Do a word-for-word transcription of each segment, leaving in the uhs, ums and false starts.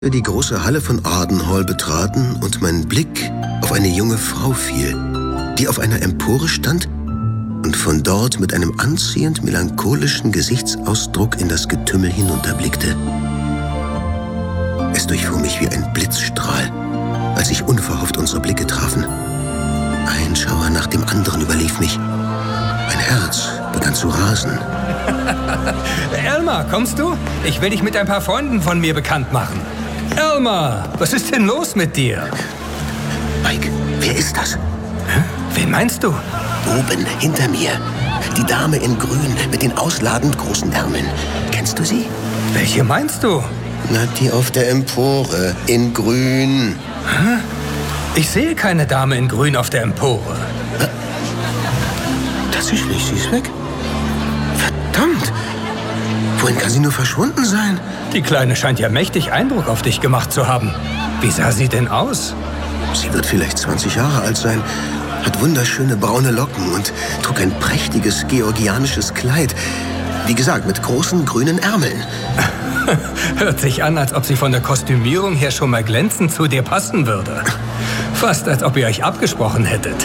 die große Halle von Ardenhall betraten und mein Blick auf eine junge Frau fiel, die auf einer Empore stand und von dort mit einem anziehend melancholischen Gesichtsausdruck in das Getümmel hinunterblickte. Es durchfuhr mich wie ein Blitzstrahl, als sich unverhofft unsere Blicke trafen. Ein Schauer nach dem anderen überlief mich. Mein Herz begann zu rasen. Elmer, kommst du? Ich will dich mit ein paar Freunden von mir bekannt machen. Elmer, was ist denn los mit dir? Mike, wer ist das? Hä? Wen meinst du? Oben, hinter mir. Die Dame in Grün mit den ausladend großen Ärmeln. Kennst du sie? Welche meinst du? Na, die auf der Empore, in Grün. Hä? Ich sehe keine Dame in Grün auf der Empore. Äh, tatsächlich, sie ist weg. Verdammt! Wohin kann sie nur verschwunden sein? Die Kleine scheint ja mächtig Eindruck auf dich gemacht zu haben. Wie sah sie denn aus? Sie wird vielleicht zwanzig Jahre alt sein, hat wunderschöne braune Locken und trug ein prächtiges georgianisches Kleid. Wie gesagt, mit großen grünen Ärmeln. Hört sich an, als ob sie von der Kostümierung her schon mal glänzend zu dir passen würde. Fast, als ob ihr euch abgesprochen hättet.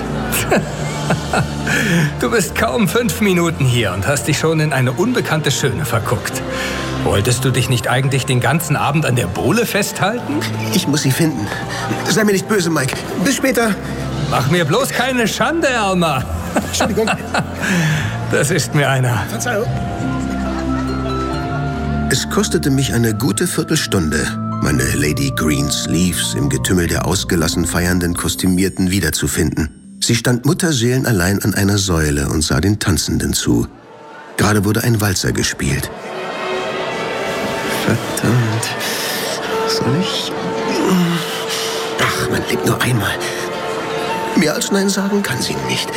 Du bist kaum fünf Minuten hier und hast dich schon in eine unbekannte Schöne verguckt. Wolltest du dich nicht eigentlich den ganzen Abend an der Bohle festhalten? Ich muss sie finden. Sei mir nicht böse, Mike. Bis später. Mach mir bloß keine Schande, Elmer. Entschuldigung. Das ist mir einer. Verzeihung. Es kostete mich eine gute Viertelstunde, meine Lady Green Sleeves im Getümmel der ausgelassen feiernden Kostümierten wiederzufinden. Sie stand mutterseelenallein an einer Säule und sah den Tanzenden zu. Gerade wurde ein Walzer gespielt. Verdammt. Soll ich? Ach, man lebt nur einmal. Mehr als Nein sagen kann sie nicht.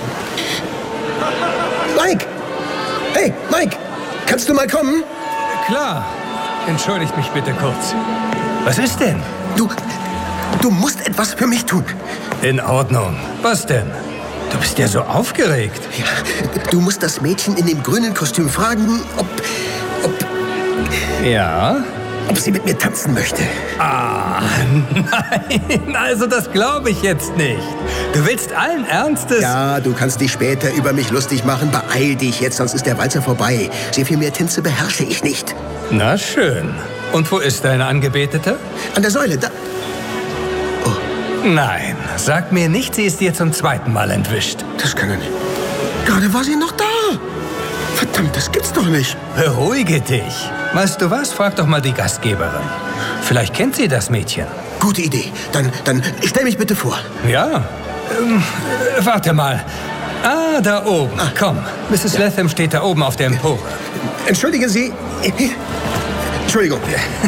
Mike! Hey, Mike! Kannst du mal kommen? Klar. Entschuldigt mich bitte kurz. Was ist denn? Du, du musst etwas für mich tun. In Ordnung. Was denn? Du bist ja so aufgeregt. Ja, du musst das Mädchen in dem grünen Kostüm fragen, ob... ob... Ja? Ob sie mit mir tanzen möchte. Ah, nein, also das glaube ich jetzt nicht. Du willst allen Ernstes... Ja, du kannst dich später über mich lustig machen. Beeil dich jetzt, sonst ist der Walzer vorbei. Sehr viel mehr Tänze beherrsche ich nicht. Na schön. Und wo ist deine Angebetete? An der Säule, da... Oh. Nein, sag mir nicht, sie ist dir zum zweiten Mal entwischt. Das kann er nicht. Gerade war sie noch da. Verdammt, das gibt's doch nicht. Beruhige dich. Weißt du was? Frag doch mal die Gastgeberin. Vielleicht kennt sie das Mädchen. Gute Idee. Dann, dann stell mich bitte vor. Ja. Ähm, äh, warte mal. Ah, da oben. Ah. Komm. Misses Ja. Latham steht da oben auf der Empore. Entschuldigen Sie. Entschuldigung.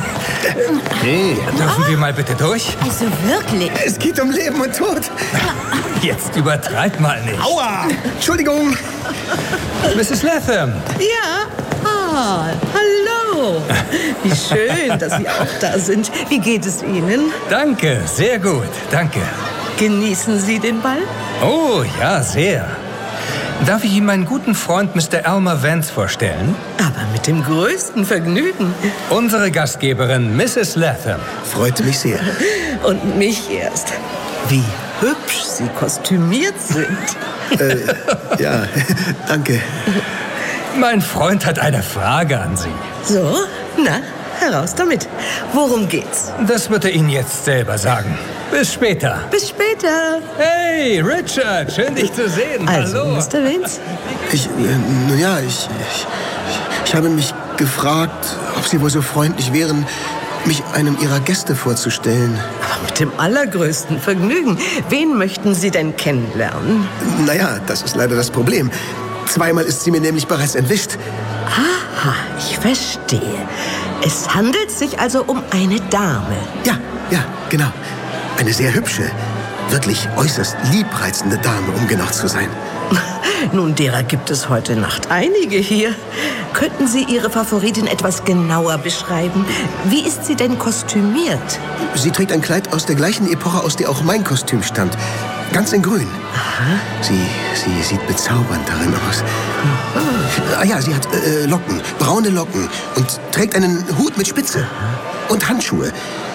Hey, dürfen wir mal bitte durch? Also wirklich? Es geht um Leben und Tod. Jetzt übertreib mal nicht. Aua! Entschuldigung. Misses Latham. Ja. Ah, hallo. Wie schön, dass Sie auch da sind. Wie geht es Ihnen? Danke, sehr gut. Danke. Genießen Sie den Ball? Oh, ja, sehr. Darf ich Ihnen meinen guten Freund Mister Elmer Vance vorstellen? Aber mit dem größten Vergnügen. Unsere Gastgeberin, Misses Latham. Freute mich sehr. Und mich erst. Wie hübsch Sie kostümiert sind. äh, ja, danke. Mein Freund hat eine Frage an Sie. So, na, heraus damit. Worum geht's? Das wird er Ihnen jetzt selber sagen. Bis später. Bis später. Hey, Richard, schön dich zu sehen. Also, Hallo. Mister Vance? Ich, äh, nun ja, ich, ich, ich habe mich gefragt, ob Sie wohl so freundlich wären, mich einem Ihrer Gäste vorzustellen. Aber mit dem allergrößten Vergnügen. Wen möchten Sie denn kennenlernen? Naja, das ist leider das Problem. Zweimal ist sie mir nämlich bereits entwischt. Aha, ich verstehe. Es handelt sich also um eine Dame. Ja, ja, genau. Eine sehr hübsche, wirklich äußerst liebreizende Dame, um genau zu sein. Nun, derer gibt es heute Nacht einige hier. Könnten Sie Ihre Favoritin etwas genauer beschreiben? Wie ist sie denn kostümiert? Sie trägt ein Kleid aus der gleichen Epoche, aus der auch mein Kostüm stammt. Ganz in grün. Aha. Sie, sie sieht bezaubernd darin aus. Ah ja, sie hat äh, Locken, braune Locken und trägt einen Hut mit Spitze. Und Handschuhe.